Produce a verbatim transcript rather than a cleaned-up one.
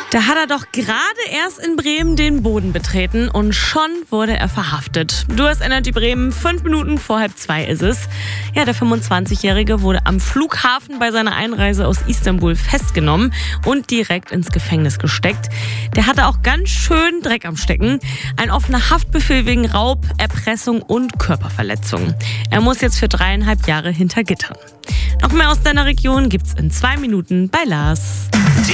Da hat er doch gerade erst in Bremen den Boden betreten und schon wurde er verhaftet. Du hast Energy Bremen, fünf Minuten vor halb zwei ist es. Ja, der fünfundzwanzigjährige wurde am Flughafen bei seiner Einreise aus Istanbul festgenommen und direkt ins Gefängnis gesteckt. Der hatte auch ganz schön Dreck am Stecken. Ein offener Haftbefehl wegen Raub, Erpressung und Körperverletzung. Er muss jetzt für dreieinhalb Jahre hinter Gittern. Noch mehr aus deiner Region gibt's in zwei Minuten bei Lars.